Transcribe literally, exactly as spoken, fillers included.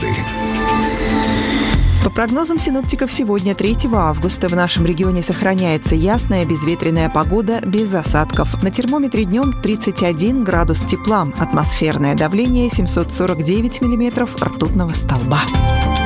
погоды. По прогнозам синоптиков, сегодня, третьего августа, в нашем регионе сохраняется ясная безветренная погода без осадков. На термометре днем тридцать один градус тепла, атмосферное давление семьсот сорок девять миллиметров ртутного столба.